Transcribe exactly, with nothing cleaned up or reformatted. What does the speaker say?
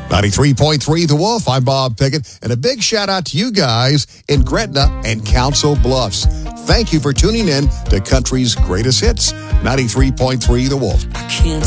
ninety-three point three The Wolf. I'm Bob Pickett. And a big shout out to you guys in Gretna and Council Bluffs. Thank you for tuning in to Country's Greatest Hits. ninety-three point three The Wolf. I can't